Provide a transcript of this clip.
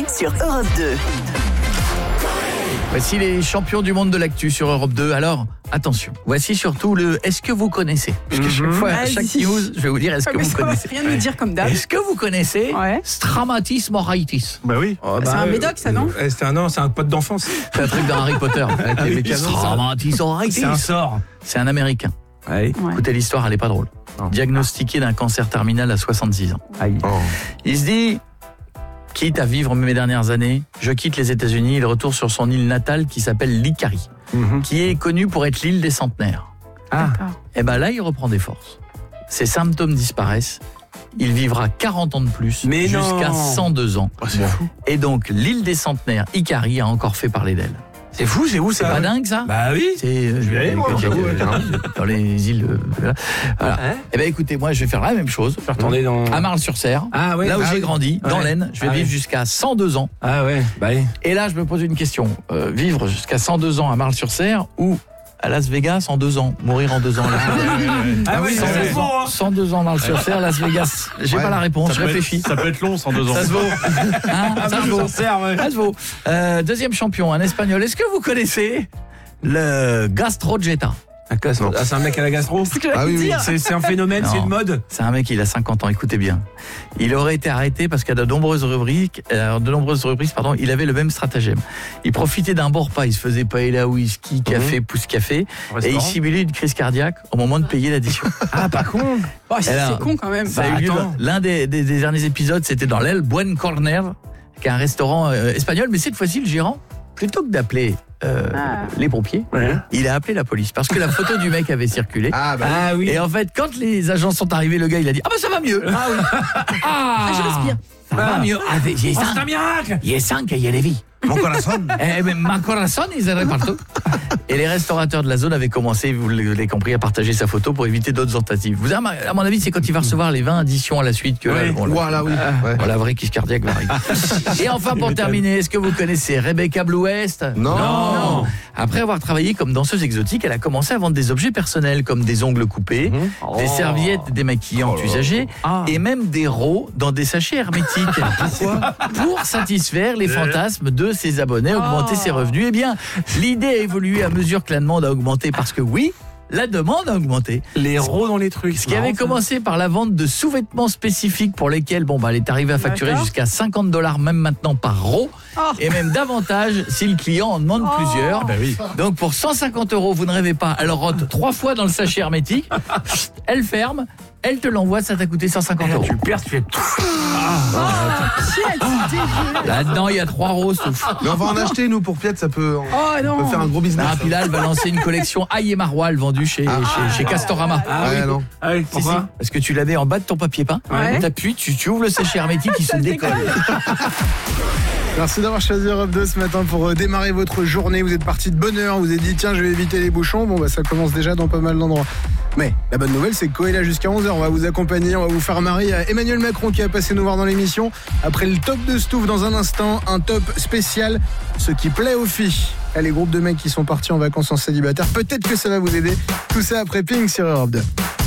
sur Europe 2. Voici les champions du monde de l'actu sur Europe 2. Alors, attention, voici surtout le « Est-ce que vous connaissez ?» Parce que chaque fois, à chaque news, je vais vous dire « Est-ce que vous connaissez ?» Rien de dire comme d'hab. Est-ce que vous connaissez Ouais. Stramatis moraitis? Bah oui. C'est un médoc, ça, non C'est un pote d'enfance. C'est un truc dans Harry Potter. Avec les canons, Stramatis moraitis. C'est un sort. C'est un Américain. Ouais. Ouais. Écoutez, l'histoire, elle est pas drôle. Non. Diagnostiqué d'un cancer terminal à 70 ans. Il se dit, quitte à vivre mes dernières années, je quitte les États-Unis, il retourne sur son île natale qui s'appelle l'Icari, qui est connue pour être l'île des centenaires. D'accord. Et ben là, il reprend des forces. Ses symptômes disparaissent. Il vivra 40 ans de plus, Mais jusqu'à non. 102 ans. Oh, c'est fou. Et donc, l'île des centenaires, Icari, a encore fait parler d'elle. C'est fou, c'est où C'est ça? pas dingue, ça? Bah oui. C'est Je vais aller voir, j'avoue, dans les îles. Voilà. Hein? Eh ben écoutez, moi je vais faire la même chose. Je vais retourner dans. À Marle-sur-Serre, Ah ouais. là où Ah j'ai oui. grandi, dans Ouais. l'Aisne, je vais Ah vivre ouais. jusqu'à 102 ans. Ah ouais. Bah oui. Et là, je me pose une question. Vivre jusqu'à 102 ans à Marle-sur-Serre ou à Las Vegas en 2 ans? Mourir en 2 ans. Là. Ah oui, c'est bon. 102 ans Marle-sur-Serre, Las Vegas. J'ai pas la réponse, je réfléchis. Ça peut être long, 102 ans. Ça se vaut. Hein, ça se vaut. Ça se vaut. Deuxième champion, un Espagnol. Est-ce que vous connaissez le Gastrojeta? C'est un mec à la gastro. Ah oui. C'est un phénomène, Non. c'est une mode. C'est un mec, il a 50 ans, écoutez bien. Il aurait été arrêté parce qu'à de nombreuses reprises, il avait le même stratagème. Il profitait d'un bon repas, il se faisait paella, whisky, café, pousse café, et il simulait une crise cardiaque au moment de payer l'addition. Ah, pas con. Oh, c'est Alors, con quand même. Ça a eu lieu. attends. L'un des derniers épisodes, c'était dans l'El Buen Corner, qui est un restaurant espagnol, mais cette fois-ci, le gérant, plutôt que d'appeler les pompiers, il a appelé la police parce que la photo du mec avait circulé. Ah oui. Et en fait, quand les agents sont arrivés, le gars, il a dit « Ah bah ça va mieux !» Ah oui. Ah, je respire. Ça va mieux. Ah, j'ai Oh, c'est un miracle. Il est 5 et il y a les vies. Mon corazon. Eh ben, ma corazon, ils allaient partout. Et les restaurateurs de la zone avaient commencé, vous l'avez compris, à partager sa photo pour éviter d'autres tentatives. Vous avez, à mon avis, c'est quand il va recevoir les 20 additions à la suite que Ouais. voilà, oui. La vraie crise cardiaque va arriver. Et enfin, pour terminer, est-ce que vous connaissez Rebecca Blue West? Non. Après avoir travaillé comme danseuse exotique, elle a commencé à vendre des objets personnels comme des ongles coupés, des serviettes démaquillantes usagées et même des rots dans des sachets hermétiques. Pourquoi? Pour satisfaire les fantasmes de ses abonnés, augmenter ses revenus. Eh bien, l'idée a évolué à mesure que la demande a augmenté parce que oui, la demande a augmenté. Les rots dans les trucs. Ce qui avait commencé par la vente de sous-vêtements spécifiques pour lesquels elle est arrivée à facturer D'accord. jusqu'à $50 même maintenant par row, et même davantage si le client en demande plusieurs. Bah oui. Donc pour 150 €, vous ne rêvez pas, elle rote 3 fois dans le sachet hermétique, elle ferme, elle te l'envoie, ça t'a coûté 150 €. Tu perds, tu fais. Là-dedans, il y a 3 roses. Mais on va en acheter, nous, pour Piet, ça peut, Oh non. on peut faire un gros business. Ah, puis là, elle va lancer une collection Aïe et Maroilles vendue chez Castorama. Ouais, non. Ah oui, Si, pourquoi si, parce que tu l'avais en bas de ton papier peint, Ouais. t'appuies, tu ouvres le sachet hermétique, il se décolle. Merci d'avoir choisi Europe 2 ce matin pour démarrer votre journée. Vous êtes parti de bonne heure, vous vous êtes dit tiens, je vais éviter les bouchons. Bon, bah ça commence déjà dans pas mal d'endroits. Mais la bonne nouvelle, c'est que Coé est là jusqu'à 11h. On va vous accompagner, on va vous faire marrer. Emmanuel Macron qui a passé nous voir dans l'émission. Après le top de Stouff dans un instant, un top spécial, ce qui plaît aux filles. Les groupes de mecs qui sont partis en vacances en célibataire, peut-être que ça va vous aider. Tout ça après Pink sur Europe 2.